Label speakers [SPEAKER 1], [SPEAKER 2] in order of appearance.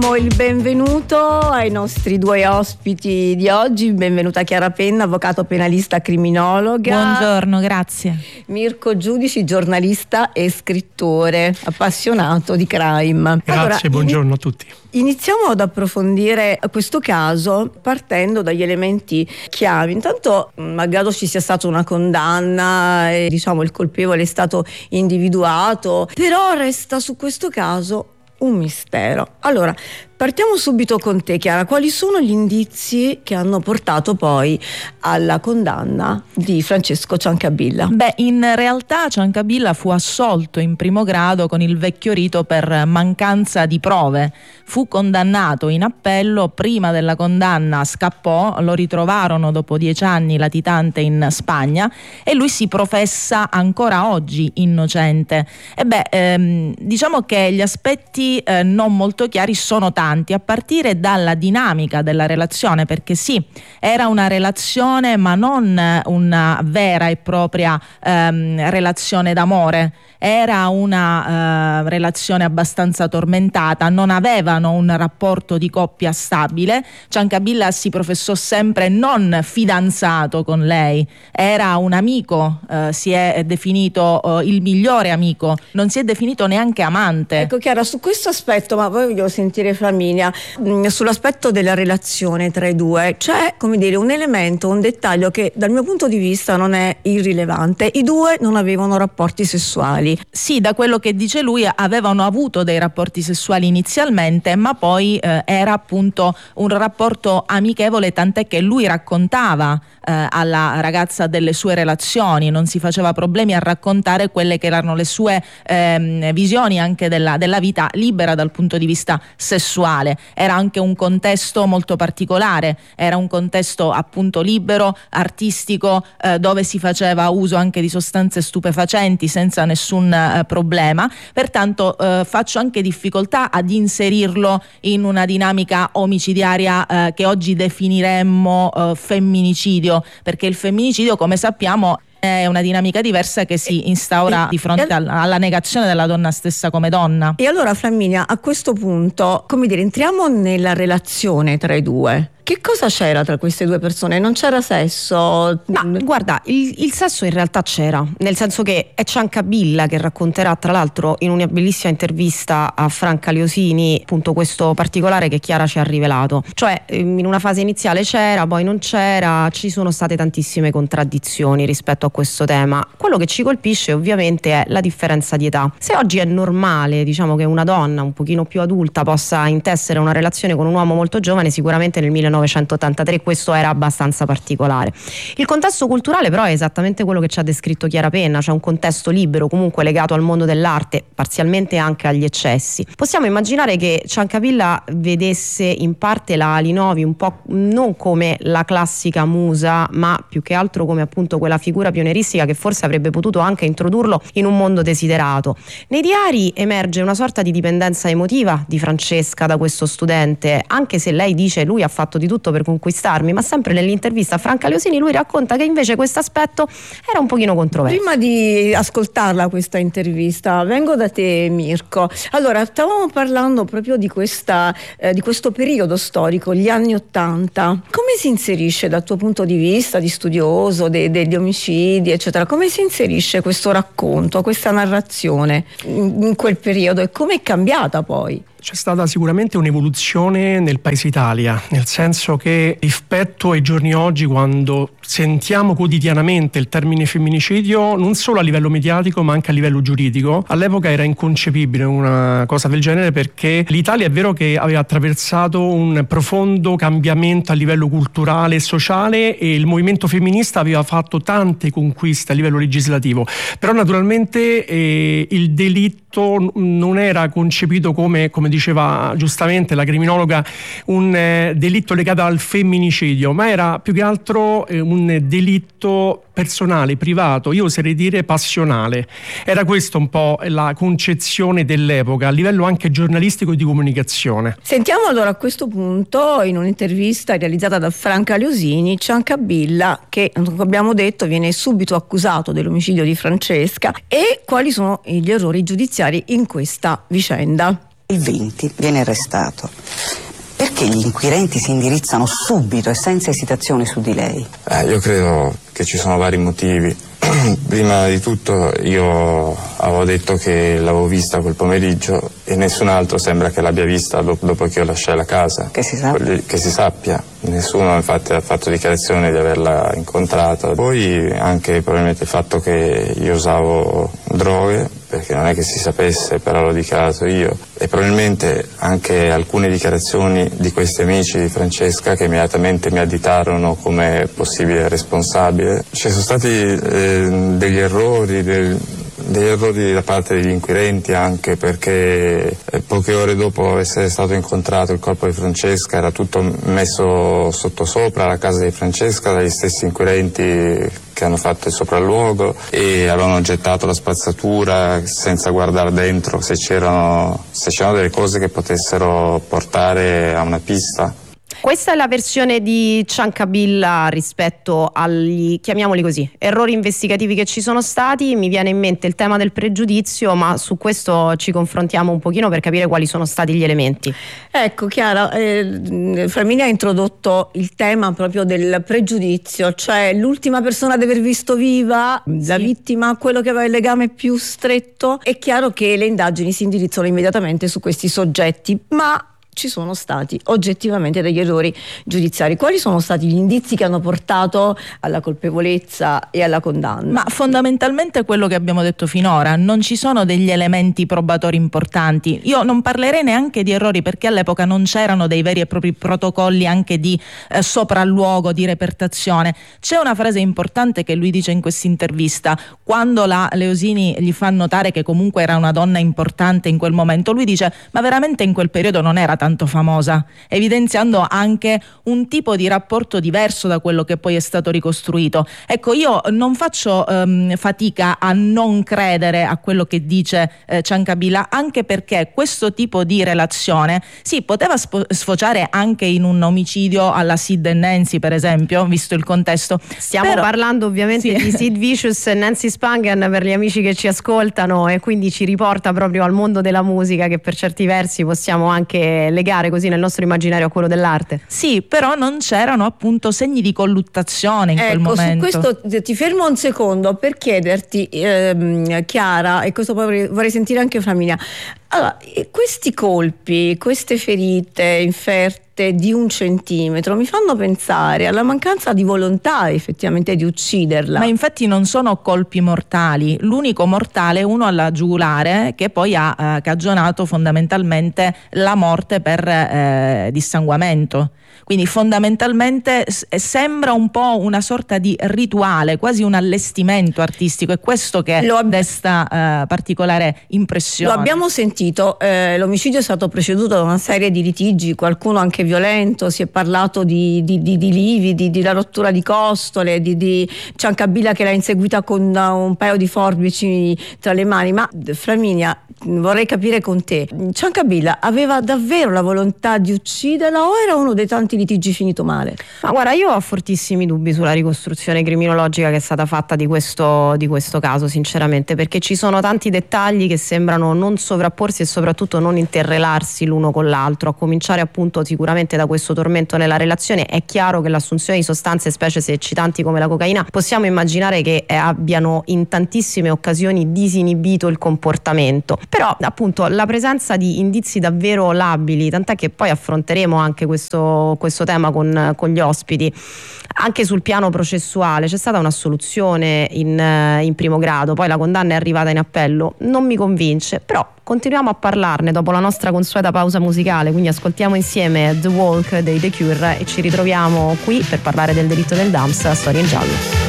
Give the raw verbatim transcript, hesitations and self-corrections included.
[SPEAKER 1] Il benvenuto ai nostri due ospiti di oggi. Benvenuta Chiara Penna, avvocato penalista criminologa.
[SPEAKER 2] Buongiorno, grazie.
[SPEAKER 1] Mirko Giudici, giornalista e scrittore appassionato di crime.
[SPEAKER 3] Grazie,
[SPEAKER 1] allora,
[SPEAKER 3] buongiorno a tutti.
[SPEAKER 1] Iniziamo ad approfondire questo caso partendo dagli elementi chiavi. Intanto, malgrado ci sia stata una condanna e diciamo il colpevole è stato individuato, però resta su questo caso un mistero. Allora, partiamo subito con te, Chiara. Quali sono gli indizi che hanno portato poi alla condanna di Francesco Ciancabilla?
[SPEAKER 2] Beh, in realtà Ciancabilla fu assolto in primo grado con il vecchio rito per mancanza di prove. Fu condannato in appello, prima della condanna scappò, lo ritrovarono dopo dieci anni latitante in Spagna e lui si professa ancora oggi innocente. E beh, ehm, diciamo che gli aspetti eh, non molto chiari sono tanti, a partire dalla dinamica della relazione, perché sì, era una relazione ma non una vera e propria ehm, relazione d'amore, era una eh, relazione abbastanza tormentata, non avevano un rapporto di coppia stabile. Ciancabilla si professò sempre non fidanzato con lei, era un amico, eh, si è definito eh, il migliore amico, non si è definito neanche amante.
[SPEAKER 1] Ecco Chiara, su questo aspetto, ma poi voglio sentire Flaminia, mh, sull'aspetto della relazione tra i due c'è, come dire, un elemento, un dettaglio che dal mio punto di vista non è irrilevante. I due non avevano rapporti sessuali.
[SPEAKER 2] Sì, da quello che dice lui avevano avuto dei rapporti sessuali inizialmente, ma poi eh, era appunto un rapporto amichevole, tant'è che lui raccontava eh, alla ragazza delle sue relazioni, non si faceva problemi a raccontare quelle che erano le sue ehm, visioni anche della, della vita libera dal punto di vista sessuale. Era anche un contesto molto particolare, era un contesto appunto libero, artistico, eh, dove si faceva uso anche di sostanze stupefacenti senza nessun eh, problema, pertanto eh, faccio anche difficoltà ad inserirlo in una dinamica omicidiaria eh, che oggi definiremmo eh, femminicidio, perché il femminicidio, come sappiamo, è una dinamica diversa che si instaura di fronte alla negazione della donna stessa come donna.
[SPEAKER 1] E allora Flaminia, a questo punto, come dire, entriamo nella relazione tra i due. Che cosa c'era tra queste due persone? Non c'era sesso?
[SPEAKER 4] Ma guarda, il, il sesso in realtà c'era, nel senso che è Ciancabilla che racconterà, tra l'altro in una bellissima intervista a Franca Leosini, appunto questo particolare che Chiara ci ha rivelato. Cioè in una fase iniziale c'era, poi non c'era, ci sono state tantissime contraddizioni rispetto a questo tema. Quello che ci colpisce ovviamente è la differenza di età. Se oggi è normale, diciamo, che una donna un pochino più adulta possa intessere una relazione con un uomo molto giovane, sicuramente nel millenovecentottantatré questo era abbastanza particolare. Il contesto culturale però è esattamente quello che ci ha descritto Chiara Penna, cioè un contesto libero, comunque legato al mondo dell'arte, parzialmente anche agli eccessi. Possiamo immaginare che Ciancabilla vedesse in parte la Alinovi un po' non come la classica musa, ma più che altro come appunto quella figura pionieristica che forse avrebbe potuto anche introdurlo in un mondo desiderato. Nei diari emerge una sorta di dipendenza emotiva di Francesca da questo studente, anche se lei dice lui ha fatto di tutto per conquistarmi, ma sempre nell'intervista a Franca Leosini lui racconta che invece questo aspetto era un pochino controverso.
[SPEAKER 1] Prima di ascoltarla questa intervista vengo da te, Mirko. Allora, stavamo parlando proprio di questa eh, di questo periodo storico, gli anni Ottanta. Come si inserisce dal tuo punto di vista di studioso de- degli omicidi eccetera, come si inserisce questo racconto, questa narrazione in, in quel periodo e come è cambiata poi?
[SPEAKER 3] C'è stata sicuramente un'evoluzione nel paese Italia, nel senso che rispetto ai giorni oggi, quando sentiamo quotidianamente il termine femminicidio, non solo a livello mediatico ma anche a livello giuridico, all'epoca era inconcepibile una cosa del genere, perché l'Italia è vero che aveva attraversato un profondo cambiamento a livello culturale e sociale e il movimento femminista aveva fatto tante conquiste a livello legislativo, però naturalmente eh, il delitto non era concepito come, come diceva giustamente la criminologa, un eh, delitto legato al femminicidio, ma era più che altro eh, un delitto personale, privato, io oserei dire passionale. Era questa un po' la concezione dell'epoca a livello anche giornalistico e di comunicazione.
[SPEAKER 1] Sentiamo allora a questo punto, in un'intervista realizzata da Franca Leosini, Ciancabilla, che come abbiamo detto viene subito accusato dell'omicidio di Francesca, e quali sono gli errori giudiziari in questa vicenda.
[SPEAKER 5] Il venti viene arrestato. Perché gli inquirenti si indirizzano subito e senza esitazione su di lei?
[SPEAKER 6] Eh, io credo che ci sono vari motivi. Prima di tutto io avevo detto che l'avevo vista quel pomeriggio e nessun altro sembra che l'abbia vista dopo, dopo che io lasciai la casa.
[SPEAKER 5] Che si sappia?
[SPEAKER 6] Che si sappia. Nessuno infatti ha fatto dichiarazione di averla incontrata. Poi anche probabilmente il fatto che io usavo droghe, perché non è che si sapesse, però l'ho dichiarato io, e probabilmente anche alcune dichiarazioni di questi amici di Francesca che immediatamente mi additarono come possibile responsabile. Ci sono stati eh, degli errori, del, degli errori da parte degli inquirenti, anche perché eh, poche ore dopo essere stato incontrato il corpo di Francesca era tutto messo sottosopra la casa di Francesca dagli stessi inquirenti che hanno fatto il sopralluogo e avevano gettato la spazzatura senza guardare dentro se c'erano, se c'erano delle cose che potessero portare a una pista.
[SPEAKER 4] Questa è la versione di Ciancabilla rispetto agli, chiamiamoli così, errori investigativi che ci sono stati. Mi viene in mente il tema del pregiudizio, ma su questo ci confrontiamo un pochino per capire quali sono stati gli elementi.
[SPEAKER 1] Ecco Chiara, eh, Flaminia ha introdotto il tema proprio del pregiudizio, cioè l'ultima persona ad aver visto viva sì. la vittima, quello che aveva il legame più stretto. È chiaro che le indagini si indirizzano immediatamente su questi soggetti, ma ci sono stati oggettivamente degli errori giudiziari. Quali sono stati gli indizi che hanno portato alla colpevolezza e alla condanna?
[SPEAKER 2] Ma fondamentalmente quello che abbiamo detto finora, non ci sono degli elementi probatori importanti. Io non parlerei neanche di errori, perché all'epoca non c'erano dei veri e propri protocolli anche di eh, sopralluogo, di repertazione. C'è una frase importante che lui dice in questa intervista, quando la Leosini gli fa notare che comunque era una donna importante in quel momento. Lui dice: ma veramente in quel periodo non era tanto famosa, evidenziando anche un tipo di rapporto diverso da quello che poi è stato ricostruito. Ecco, io non faccio ehm, fatica a non credere a quello che dice eh, Ciancabilla, anche perché questo tipo di relazione sì, poteva spo- sfociare anche in un omicidio alla Sid e Nancy, per esempio, visto il contesto.
[SPEAKER 4] Stiamo
[SPEAKER 2] Però,
[SPEAKER 4] parlando ovviamente
[SPEAKER 2] sì.
[SPEAKER 4] di Sid Vicious e Nancy Spangen, per gli amici che ci ascoltano, e quindi ci riporta proprio al mondo della musica, che per certi versi possiamo anche legare così nel nostro immaginario a quello dell'arte.
[SPEAKER 2] Sì, però non c'erano appunto segni di colluttazione in
[SPEAKER 1] ecco,
[SPEAKER 2] quel momento.
[SPEAKER 1] Su questo ti fermo un secondo per chiederti, ehm, Chiara, e questo poi vorrei, vorrei sentire anche Flaminia. Allora, questi colpi, queste ferite inferte di un centimetro mi fanno pensare alla mancanza di volontà effettivamente di ucciderla.
[SPEAKER 2] Ma infatti non sono colpi mortali, l'unico mortale è uno alla giugulare, che poi ha eh, cagionato fondamentalmente la morte per eh, dissanguamento. Quindi fondamentalmente s- sembra un po' una sorta di rituale, quasi un allestimento artistico, è questo che ab- desta eh, particolare impressione.
[SPEAKER 1] Lo abbiamo sentito, eh, l'omicidio è stato preceduto da una serie di litigi, qualcuno anche violento, si è parlato di, di, di, di lividi, di la rottura di costole, di, di Ciancabilla che l'ha inseguita con un paio di forbici tra le mani. Ma Flaminia, vorrei capire con te, Ciancabilla aveva davvero la volontà di ucciderla o era uno dei tanti litigi finito male?
[SPEAKER 4] Ma guarda, io ho fortissimi dubbi sulla ricostruzione criminologica che è stata fatta di questo, di questo caso, sinceramente, perché ci sono tanti dettagli che sembrano non sovrapporsi e soprattutto non interrelarsi l'uno con l'altro, a cominciare appunto sicuramente da questo tormento nella relazione. È chiaro che l'assunzione di sostanze, specie se eccitanti come la cocaina, possiamo immaginare che abbiano in tantissime occasioni disinibito il comportamento, però appunto la presenza di indizi davvero labili, tant'è che poi affronteremo anche questo, questo tema con, con gli ospiti. Anche sul piano processuale c'è stata un'assoluzione in, in primo grado, poi la condanna è arrivata in appello, non mi convince, però continuiamo a parlarne dopo la nostra consueta pausa musicale, quindi ascoltiamo insieme The Walk dei The Cure e ci ritroviamo qui per parlare del delitto del D A M S, Storia in giallo.